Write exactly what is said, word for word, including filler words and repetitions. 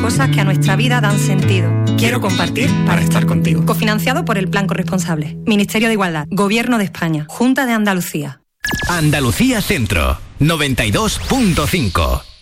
cosas que a nuestra vida dan sentido. Quiero compartir para estar contigo. Cofinanciado por el Plan Corresponsable. Ministerio de Igualdad. Gobierno de España. Junta de Andalucía. Andalucía Centro. noventa y dos punto cinco.